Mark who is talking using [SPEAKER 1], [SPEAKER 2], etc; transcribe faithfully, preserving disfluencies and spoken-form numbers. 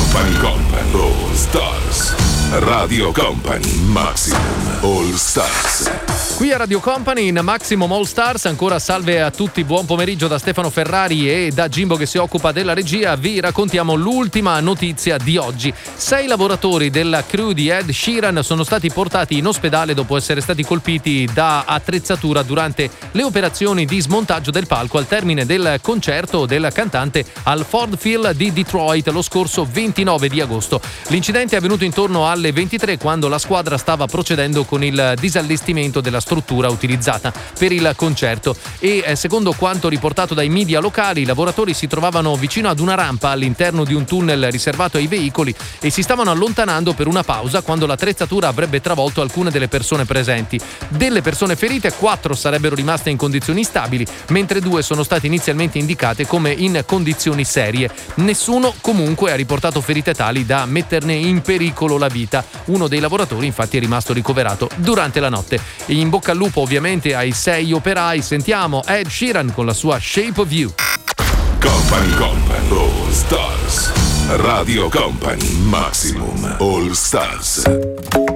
[SPEAKER 1] Company Company All Stars. Radio Company Maximum All Stars.
[SPEAKER 2] Qui a Radio Company in Maximum All Stars, ancora salve a tutti, buon pomeriggio da Stefano Ferrari e da Jimbo che si occupa della regia. Vi raccontiamo l'ultima notizia di oggi. Sei lavoratori della crew di Ed Sheeran sono stati portati in ospedale dopo essere stati colpiti da attrezzatura durante le operazioni di smontaggio del palco al termine del concerto del cantante al Ford Field di Detroit lo scorso ventinove di agosto. L'incidente è avvenuto intorno alle ventitré quando la squadra stava procedendo con il disallestimento della struttura utilizzata per il concerto e eh, secondo quanto riportato dai media locali, i lavoratori si trovavano vicino ad una rampa all'interno di un tunnel riservato ai veicoli e si stavano allontanando per una pausa quando l'attrezzatura avrebbe travolto alcune delle persone presenti. Delle persone ferite, quattro sarebbero rimaste in condizioni stabili, mentre due sono state inizialmente indicate come in condizioni serie. Nessuno comunque ha riportato ferite tali da metterne in pericolo la vita. Uno dei lavoratori infatti è rimasto ricoverato durante la notte. In bocca al lupo ovviamente ai sei operai. Sentiamo Ed Sheeran con la sua Shape of You.
[SPEAKER 1] Company Company All Stars. Radio Company Maximum All Stars.